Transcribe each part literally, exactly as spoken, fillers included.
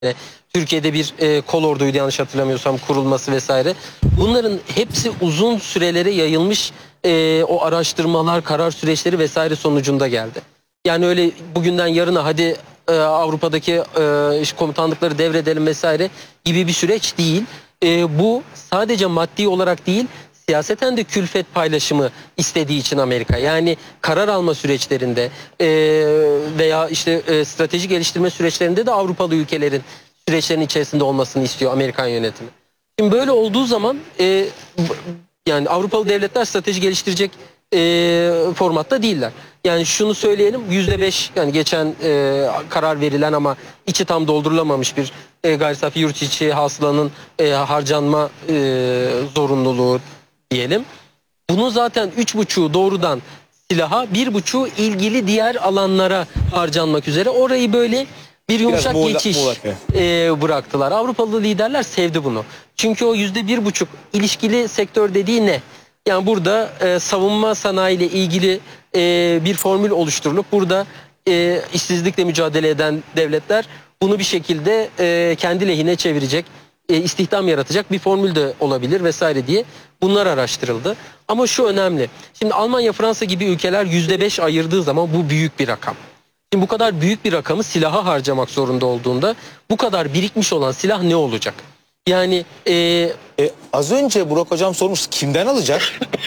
Türkiye'de bir e, kol orduydu yanlış hatırlamıyorsam kurulması vesaire. Bunların hepsi uzun sürelere yayılmış e, o araştırmalar, karar süreçleri vesaire sonucunda geldi. Yani öyle bugünden yarına hadi e, Avrupa'daki e, komutanlıkları devredelim vesaire gibi bir süreç değil. E, bu sadece maddi olarak değil, siyaseten de külfet paylaşımı istediği için Amerika. Yani karar alma süreçlerinde e, veya işte e, strateji geliştirme süreçlerinde de Avrupalı ülkelerin süreçlerin içerisinde olmasını istiyor Amerikan yönetimi. Şimdi böyle olduğu zaman e, yani Avrupalı devletler strateji geliştirecek e, formatta değiller. Yani şunu söyleyelim, yüzde beş yani geçen e, karar verilen ama içi tam doldurulamamış bir e, gayri safi yurt içi hasılanın e, harcanma e, zorunluluğu diyelim. Bunun zaten üç buçuğu doğrudan silaha, bir buçuğu ilgili diğer alanlara harcanmak üzere. Orayı böyle bir yumuşak muğla, geçiş muğlak, e, bıraktılar. Avrupalı liderler sevdi bunu. Çünkü o yüzde bir buçuk ilişkili sektör dediği ne? Yani burada e, savunma sanayiyle ilgili e, bir formül oluşturulup burada e, işsizlikle mücadele eden devletler bunu bir şekilde e, kendi lehine çevirecek, e, istihdam yaratacak bir formül de olabilir vesaire diye bunlar araştırıldı. Ama şu önemli. Şimdi Almanya, Fransa gibi ülkeler yüzde beş ayırdığı zaman bu büyük bir rakam. Şimdi bu kadar büyük bir rakamı silaha harcamak zorunda olduğunda bu kadar birikmiş olan silah ne olacak? Yani e, E, az önce Burak Hocam sormuştu, kimden alacak?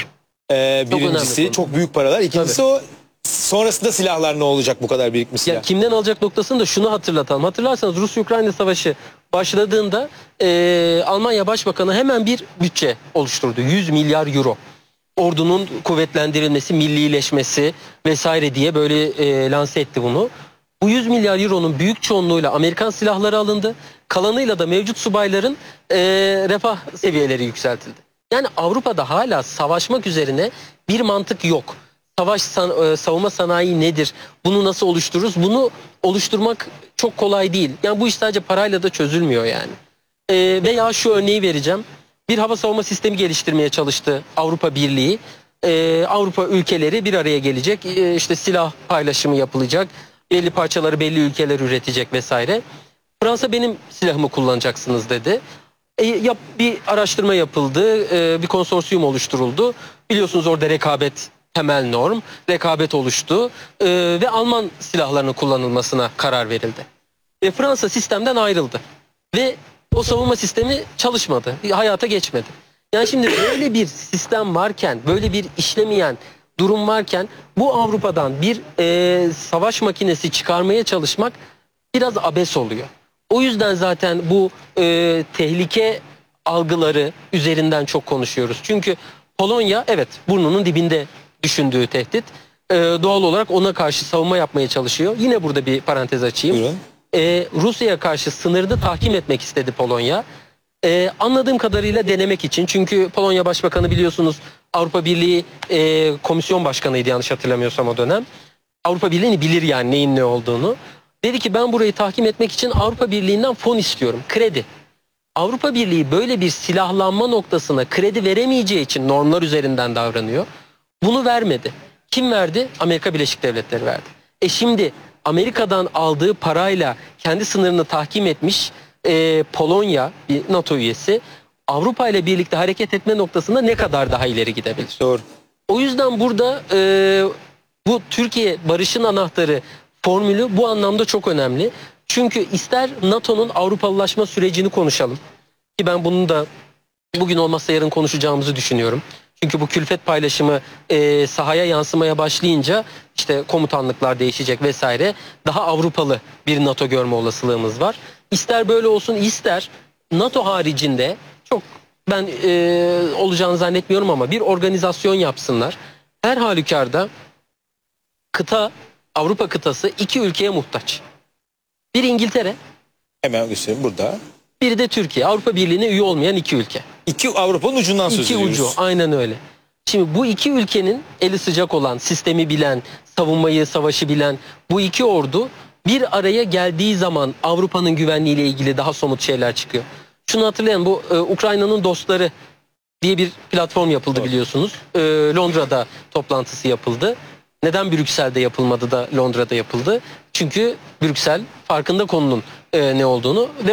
E, Çok birincisi önemli çok büyük paralar. İkincisi Tabii. o sonrasında silahlar ne olacak bu kadar birikmiş silah? ya kimden alacak noktasını da şunu hatırlatalım. Hatırlarsanız Rusya-Ukrayna savaşı başladığında e, Almanya Başbakanı hemen bir bütçe oluşturdu. yüz milyar euro. Ordunun kuvvetlendirilmesi, millileşmesi vesaire diye böyle e, lanse etti bunu. Bu yüz milyar euronun büyük çoğunluğuyla Amerikan silahları alındı. Kalanıyla da mevcut subayların e, refah seviyeleri yükseltildi. Yani Avrupa'da hala savaşmak üzerine bir mantık yok. Savaş san, e, savunma sanayi nedir? Bunu nasıl oluştururuz? Bunu oluşturmak çok kolay değil. Yani bu iş sadece parayla da çözülmüyor yani. E, veya şu örneği vereceğim. Bir hava savunma sistemi geliştirmeye çalıştı Avrupa Birliği. Ee, Avrupa ülkeleri bir araya gelecek. Ee, işte silah paylaşımı yapılacak. Belli parçaları belli ülkeler üretecek vesaire. Fransa benim silahımı kullanacaksınız dedi. E, yap, bir araştırma yapıldı. E, bir konsorsiyum oluşturuldu. Biliyorsunuz orada rekabet temel norm. Rekabet oluştu. E, ve Alman silahlarının kullanılmasına karar verildi. Ve Fransa sistemden ayrıldı. Ve o savunma sistemi çalışmadı. Hayata geçmedi. Yani şimdi böyle bir sistem varken, böyle bir işlemeyen durum varken bu Avrupa'dan bir e, savaş makinesi çıkarmaya çalışmak biraz abes oluyor. O yüzden zaten bu e, tehlike algıları üzerinden çok konuşuyoruz. Çünkü Polonya evet burnunun dibinde düşündüğü tehdit. E, doğal olarak ona karşı savunma yapmaya çalışıyor. Yine burada bir parantez açayım. Buyurun. Ee, Rusya'ya karşı sınırda tahkim etmek istedi Polonya. Ee, anladığım kadarıyla denemek için. Çünkü Polonya Başbakanı biliyorsunuz Avrupa Birliği e, Komisyon Başkanıydı yanlış hatırlamıyorsam o dönem. Avrupa Birliği'ni bilir yani neyin ne olduğunu. Dedi ki ben burayı tahkim etmek için Avrupa Birliği'nden fon istiyorum. Kredi. Avrupa Birliği böyle bir silahlanma noktasına kredi veremeyeceği için normlar üzerinden davranıyor. Bunu vermedi. Kim verdi? Amerika Birleşik Devletleri verdi. E şimdi Amerika'dan aldığı parayla kendi sınırını tahkim etmiş e, Polonya bir NATO üyesi Avrupa ile birlikte hareket etme noktasında ne kadar daha ileri gidebilir? Doğru. O yüzden burada e, bu Türkiye barışın anahtarı formülü bu anlamda çok önemli. Çünkü ister NATO'nun Avrupalılaşma sürecini konuşalım ki ben bunun da bugün olmazsa yarın konuşacağımızı düşünüyorum. Çünkü bu külfet paylaşımı e, sahaya yansımaya başlayınca işte komutanlıklar değişecek vesaire. Daha Avrupalı bir NATO görme olasılığımız var. İster böyle olsun ister NATO haricinde çok ben e, olacağını zannetmiyorum ama bir organizasyon yapsınlar. Her halükarda kıta Avrupa kıtası iki ülkeye muhtaç. Bir İngiltere, Hemen göstereyim burada. biri de Türkiye. Avrupa Birliği'ne üye olmayan iki ülke. İki Avrupa'nın ucundan söz İki ediyoruz. ucu aynen öyle. Şimdi bu iki ülkenin eli sıcak olan, sistemi bilen, savunmayı, savaşı bilen bu iki ordu bir araya geldiği zaman Avrupa'nın güvenliğiyle ilgili daha somut şeyler çıkıyor. Şunu hatırlayın, bu e, Ukrayna'nın dostları diye bir platform yapıldı Doğru. biliyorsunuz. E, Londra'da toplantısı yapıldı. Neden Brüksel'de yapılmadı da Londra'da yapıldı? Çünkü Brüksel farkında konunun e, ne olduğunu.